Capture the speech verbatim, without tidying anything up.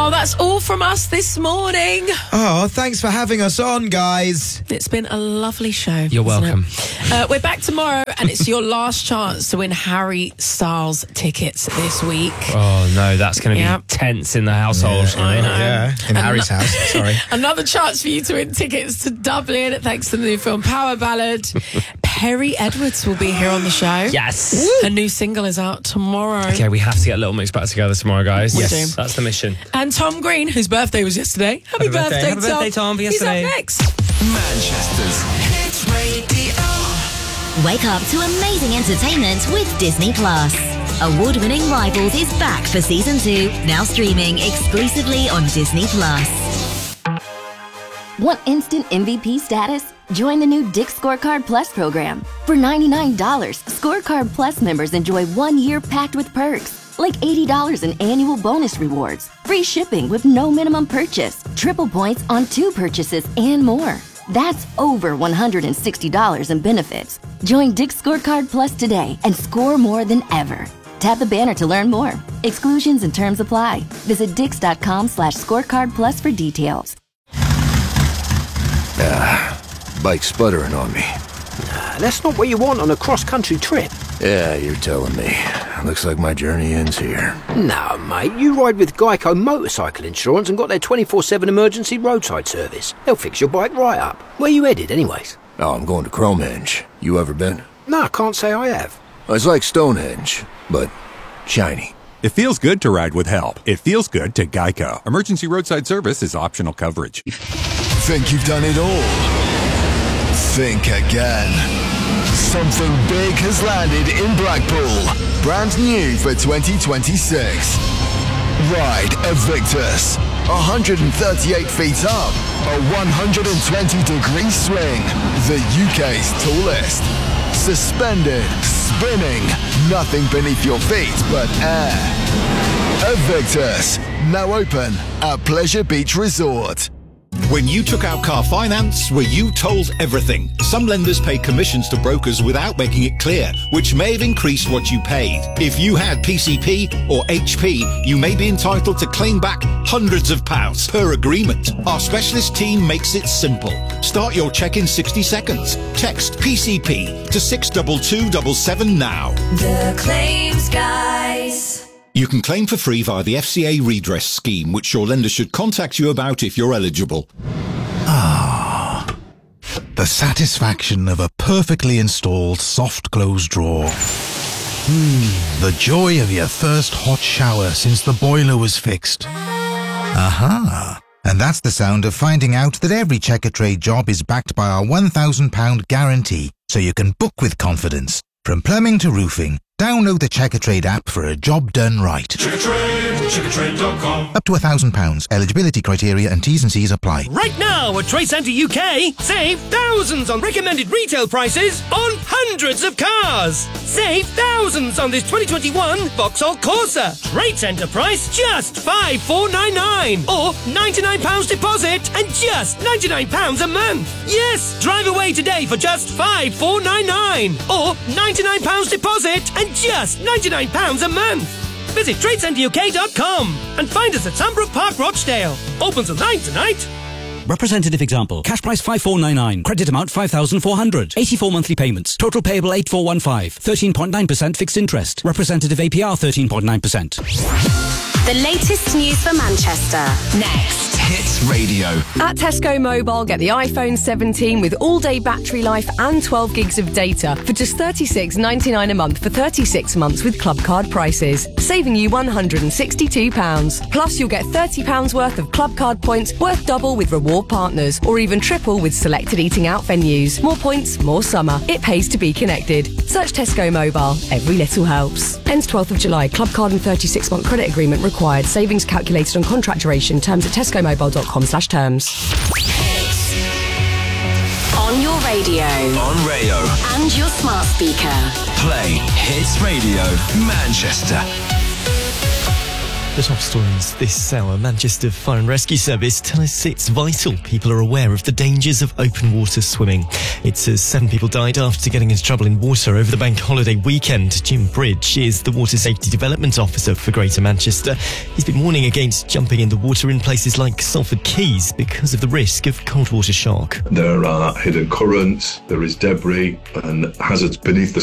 Oh, that's all from us this morning. Oh, thanks for having us on, guys. It's been a lovely show. You're welcome. Uh, we're back tomorrow, and it's your last chance to win Harry Styles tickets this week. Oh, no, that's going to Yeah. be tense in the household. Yeah, I know. Yeah, in Harry's house. Sorry. Another chance for you to win tickets to Dublin, thanks to the new film Power Ballad. Perry Edwards will be here on the show. Yes. Her new single is out tomorrow. Okay, we have to get Little Mix back together tomorrow, guys. We Yes. do. That's the mission. And Tom Green, whose birthday was yesterday. Happy, Happy birthday. birthday, Happy birthday, Tom, for yesterday. He's up next. Manchester's Hits Radio. Wake up to amazing entertainment with Disney Plus. Award-winning Rivals is back for season two, now streaming exclusively on Disney Plus. Want instant M V P status? Join the new Dick's Scorecard Plus program. For ninety-nine dollars, Scorecard Plus members enjoy one year packed with perks, like eighty dollars in annual bonus rewards, free shipping with no minimum purchase, triple points on two purchases, and more. That's over one hundred sixty dollars in benefits. Join Dick's Scorecard Plus today and score more than ever. Tap the banner to learn more. Exclusions and terms apply. Visit dix.com slash scorecard plus for details. Ah, bike's sputtering on me. Nah, that's not what you want on a cross-country trip. Yeah, you're telling me. Looks like my journey ends here. No, mate, you ride with Geico Motorcycle Insurance and got their twenty-four seven emergency roadside service. They'll fix your bike right up. Where you headed, anyways? Oh, I'm going to Cromenge. You ever been? No, I can't say I have. It's like Stonehenge, but shiny. It feels good to ride with help. It feels good to Geico. Emergency roadside service is optional coverage. Think you've done it all? Think again. Something big has landed in Blackpool. Brand new for twenty twenty-six. Ride Evictus. one hundred thirty-eight feet up. A one hundred twenty degree swing. The U K's tallest. Suspended, spinning, nothing beneath your feet but air. Evictus. Now open at Pleasure Beach Resort. When you took out car finance, were you told everything? Some lenders pay commissions to brokers without making it clear, which may have increased what you paid. If you had P C P or H P, you may be entitled to claim back hundreds of pounds per agreement. Our specialist team makes it simple. Start your check in sixty seconds. Text P C P to six two two seven seven now. The Claims Guys. You can claim for free via the F C A redress scheme, which your lender should contact you about if you're eligible. Ah, the satisfaction of a perfectly installed soft close drawer. Hmm, the joy of your first hot shower since the boiler was fixed. Aha, and that's the sound of finding out that every Checkatrade job is backed by our one thousand pound guarantee, so you can book with confidence. From plumbing to roofing, download the Checkatrade app for a job done right. Checkatrade, checkatrade dot com. Up to one thousand pounds. Eligibility criteria and T's and C's apply. Right now at Trade Centre U K, save thousands on recommended retail prices on hundreds of cars. Save thousands on this twenty twenty-one Vauxhall Corsa. Trade Centre price just five thousand four hundred ninety-nine or ninety-nine pounds deposit and just ninety-nine pounds a month. Yes, drive away today for just five thousand four hundred ninety-nine or ninety-nine pounds deposit and just ninety-nine pounds a month. Visit trade centre U K dot com and find us at Sunbrook Park, Rochdale. Open till nine tonight. Representative example. Cash price five thousand four hundred ninety-nine. Credit amount five thousand four hundred. eighty-four monthly payments. Total payable eight thousand four hundred fifteen. thirteen point nine percent fixed interest. Representative A P R thirteen point nine percent. The latest news for Manchester. Next. Hits Radio. At Tesco Mobile, get the iPhone seventeen with all-day battery life and twelve gigs of data for just thirty-six ninety-nine a month for thirty-six months with Club Card prices, saving you one hundred sixty-two pounds. Plus, you'll get thirty pounds worth of Club Card points worth double with reward partners, or even triple with selected eating out venues. More points, more summer. It pays to be connected. Search Tesco Mobile. Every little helps. Ends twelfth of July. Club Card and thirty-six month credit agreement required. Savings calculated on contract duration. Terms at tesco mobile dot com slash terms. On your radio. On Rayo. And your smart speaker. Play Hits Radio Manchester. The top stories this hour. Manchester Fire and Rescue Service tell us it's vital people are aware of the dangers of open water swimming. It says seven people died after getting into trouble in water over the bank holiday weekend. Jim Bridge is the Water Safety Development Officer for Greater Manchester. He's been warning against jumping in the water in places like Salford Quays because of the risk of cold water shock. There are hidden currents, there is debris and hazards beneath the